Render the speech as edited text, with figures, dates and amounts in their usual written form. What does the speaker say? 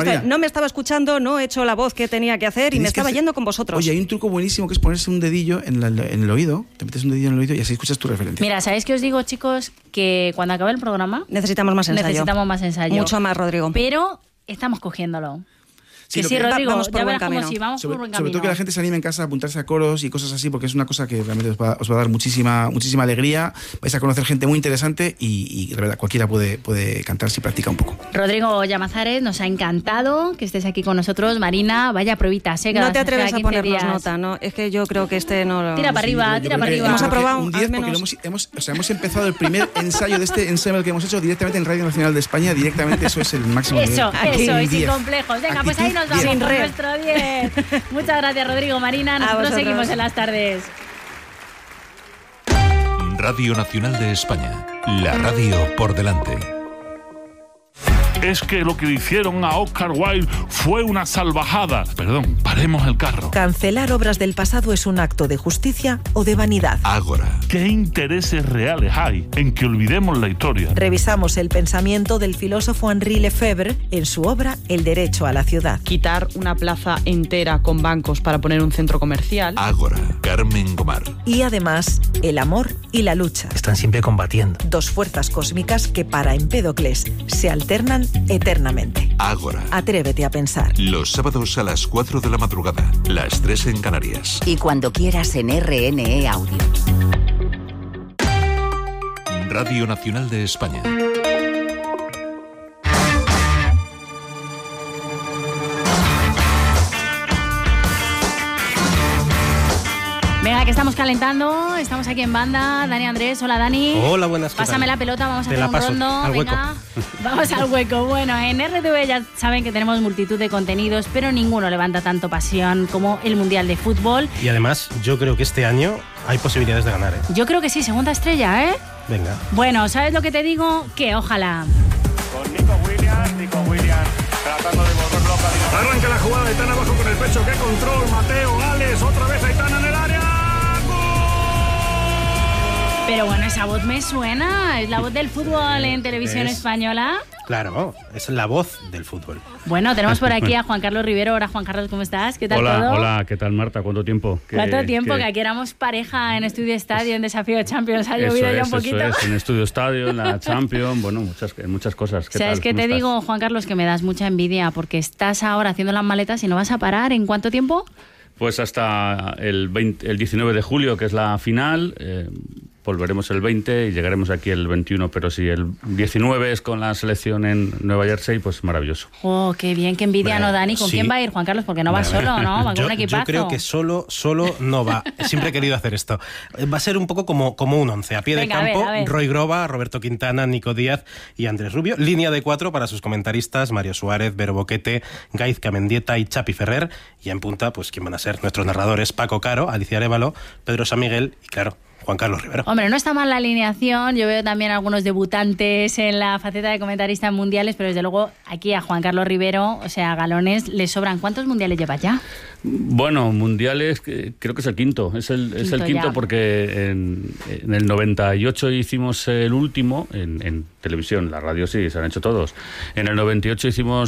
no me estaba escuchando, no he hecho la voz que tenía que hacer y me estaba yendo con vosotros. Oye, hay un truco buenísimo que es ponerse un dedillo en el oído, te metes un dedillo en el oído y así escuchas tu referencia. Mira, ¿sabéis qué os digo, chicos? Que cuando acabe el programa necesitamos más ensayo. Mucho más, Rodrigo. Pero estamos cogiéndolo. Sí, que sí, Rodrigo, vamos por ya buen verás como camino. si vamos por buen camino. Sobre todo que la gente se anime en casa a apuntarse a coros y cosas así, porque es una cosa que realmente os va a dar muchísima alegría. Vais a conocer gente muy interesante y de verdad cualquiera puede cantar si practica un poco. Rodrigo Llamazares, nos ha encantado que estés aquí con nosotros. Marina, vaya pruebita seca. No te atreves a ponernos nota, ¿no? Es que yo creo que no... Tira para arriba. Hemos aprobado un 10 porque hemos empezado el primer ensayo de este ensayo que hemos hecho directamente en Radio Nacional de España. Directamente eso es el máximo nivel. Eso, y sin complejos. Venga, pues ahí nos vamos sin con nuestro 10. Muchas gracias, Rodrigo, Marina. Nosotros seguimos en las tardes. Radio Nacional de España. La radio por delante. Es que lo que le hicieron a Oscar Wilde fue una salvajada. Perdón, paremos el carro. ¿Cancelar obras del pasado es un acto de justicia o de vanidad? Ágora. ¿Qué intereses reales hay en que olvidemos la historia? Revisamos el pensamiento del filósofo Henri Lefebvre en su obra El derecho a la ciudad. Quitar una plaza entera con bancos para poner un centro comercial. Ágora. Carmen Gomar. Y además, el amor y la lucha. Están siempre combatiendo. Dos fuerzas cósmicas que para Empédocles se alternan eternamente. Ágora. Atrévete a pensar. Los sábados a las 4 de la madrugada, las 3 en Canarias. Y cuando quieras en RNE Audio. Radio Nacional de España. Venga, que estamos calentando, estamos aquí en banda. Dani Andrés, hola Dani. Hola, buenas. Pásame la pelota, vamos a hacer un rondo. Al Venga, hueco. Vamos al hueco. Bueno, en RTV ya saben que tenemos multitud de contenidos, pero ninguno levanta tanto pasión como el Mundial de Fútbol. Y además, yo creo que este año hay posibilidades de ganar, ¿eh? Yo creo que sí, segunda estrella, ¿eh? Venga. Bueno, ¿sabes lo que te digo? Que ojalá. Con Nico Williams tratando de volverlo a arranca la jugada, Aitana abajo con el pecho, qué control, Mateo, Gales, otra vez Aitana en el área. Pero bueno, esa voz me suena, es la voz del fútbol en televisión española. Claro, es la voz del fútbol. Bueno, tenemos por aquí a Juan Carlos Rivero. Hola, Juan Carlos, ¿cómo estás? ¿Qué tal todo? Hola, ¿qué tal, Marta? ¿Cuánto tiempo? ¿Cuánto tiempo? Que aquí éramos pareja en Estudio Estadio, en Desafío Champions. Ha llovido ya un poquito. Eso es, en Estudio Estadio, en la Champions, bueno, muchas cosas. ¿Sabes qué te digo, Juan Carlos? Que me das mucha envidia porque estás ahora haciendo las maletas y no vas a parar. ¿En cuánto tiempo? Pues hasta el 19 de julio, que es la final. Volveremos el 20 y llegaremos aquí el 21, pero si el 19 es con la selección en Nueva Jersey, pues maravilloso. Oh, qué bien, qué envidia, ¿no, Dani? ¿Con quién va a ir, Juan Carlos? Porque no va solo, ¿no? Va con un equipazo. Yo creo que solo no va. Siempre he querido hacer esto. Va a ser un poco como un 11. A pie de campo, a ver. Roy Groba, Roberto Quintana, Nico Díaz y Andrés Rubio. Línea de 4 para sus comentaristas, Mario Suárez, Vero Boquete, Gaizka Mendieta y Chapi Ferrer. Y en punta, pues, ¿quién van a ser? Nuestros narradores, Paco Caro, Alicia Arévalo, Pedro San Miguel y, claro, Juan Carlos Rivero. Hombre, no está mal la alineación. Yo veo también algunos debutantes en la faceta de comentarista en mundiales, pero desde luego aquí a Juan Carlos Rivero, o sea, galones le sobran. ¿Cuántos mundiales lleva ya? Bueno, mundiales creo que es el quinto. Es el quinto porque en el 98 hicimos el último en televisión. La radio sí, se han hecho todos. En el 98 hicimos